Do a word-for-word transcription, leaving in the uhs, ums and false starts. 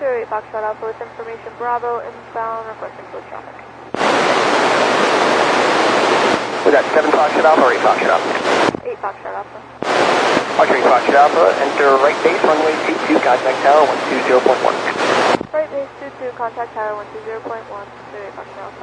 eight Foxtrot Alpha with information Bravo, inbound, requesting close traffic. Was that seven Foxtrot Alpha or eight Foxtrot Alpha? eight Foxtrot Alpha. Roger, eight Foxtrot Alpha, enter right base, runway two two, contact tower one two zero point one. Right base two two, contact tower one two zero point one, eight Foxtrot Alpha.